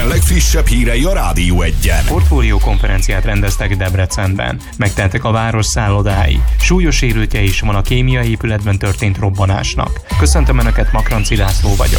Debrecen legfrissebb hírei a Rádió Egyen. Portfólió konferenciát rendeztek Debrecenben. Megteltek a város szállodái. Súlyos sérültje is van a kémiai épületben történt robbanásnak. Köszöntöm Önöket, Makranci László vagyok.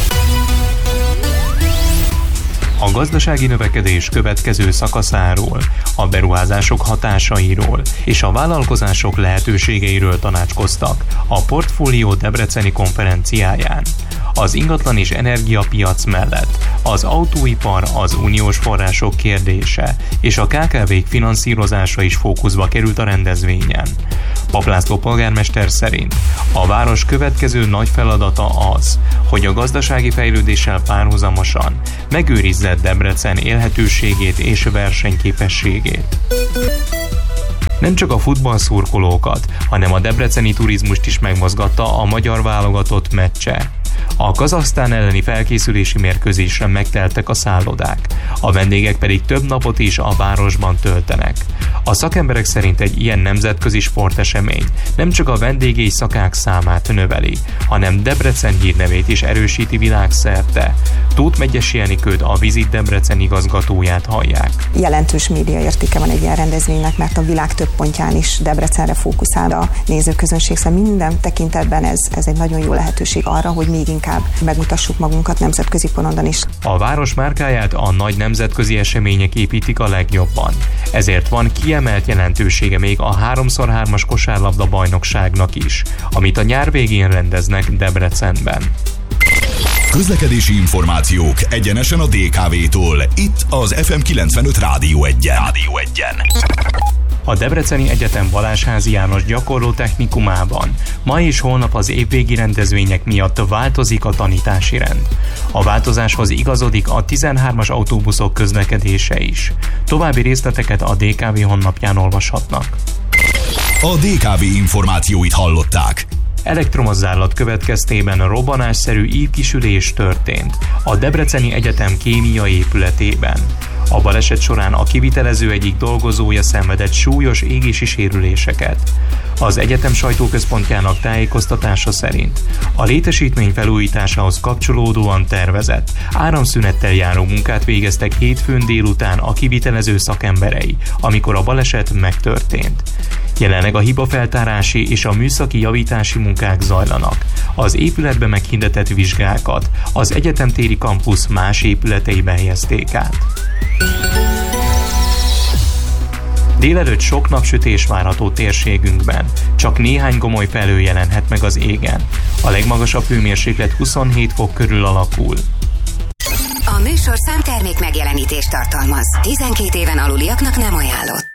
A gazdasági növekedés következő szakaszáról, a beruházások hatásairól és a vállalkozások lehetőségeiről tanácskoztak a Portfólió debreceni konferenciáján. Az ingatlan és energiapiac mellett az autóipar, az uniós források kérdése és a KKV-k finanszírozása is fókuszba került a rendezvényen. Papp László polgármester szerint a város következő nagy feladata az, hogy a gazdasági fejlődéssel párhuzamosan megőrizze Debrecen élhetőségét és versenyképességét. Nem csak a futballszurkolókat, hanem a debreceni turizmust is megmozgatta a magyar válogatott meccse. A Kazahsztán elleni felkészülési mérkőzésre megteltek a szállodák, a vendégek pedig több napot is a városban töltenek. A szakemberek szerint egy ilyen nemzetközi sportesemény nem csak a vendégészakák számát növeli, hanem Debrecen hírnevét is erősíti világszerte. Tóth Megyesi Enikőt, a Visit Debrecen igazgatóját hallják. Jelentős médiaértéke van egy ilyen rendezvénynek, mert a világ több pontján is Debrecenre fókuszál a nézőközönség, szóval minden tekintetben ez egy nagyon jó lehetőség arra, hogy még inkább megmutassuk magunkat nemzetközi porondon is. A város márkáját a nagy nemzetközi események építik a legjobban. Ezért van kiemelt jelentősége még a 3x3-as kosárlabda bajnokságnak is, amit a nyár végén rendeznek Debrecenben. Közlekedési információk egyenesen a DKV-tól. Itt az FM 95 Rádió Egyen. A Debreceni Egyetem Balázsházi János gyakorló technikumában ma és holnap az évvégi rendezvények miatt változik a tanítási rend. A változáshoz igazodik a 13-as autóbuszok közlekedése is. További részleteket a DKV honlapján olvashatnak. A DKV információit hallották. Elektromos zárlat következtében robbanásszerű ívkisülés történt a Debreceni Egyetem kémiai épületében. A baleset során a kivitelező egyik dolgozója szenvedett súlyos égési sérüléseket. Az egyetem sajtóközpontjának tájékoztatása szerint a létesítmény felújításához kapcsolódóan tervezett áramszünettel járó munkát végeztek hétfőn délután a kivitelező szakemberei, amikor a baleset megtörtént. Jelenleg a hibafeltárási és a műszaki javítási munkák zajlanak. Az épületbe meghirdetett vizsgákat az egyetemtéri kampusz más épületeibe helyezték át. Délelőtt sok napsütés várható térségünkben, csak néhány gomoly felhő jelenhet meg az égen. A legmagasabb hőmérséklet 27 fok körül alakul. A műsorszám termék megjelenítést tartalmaz. 12 éven aluliaknak nem ajánlott.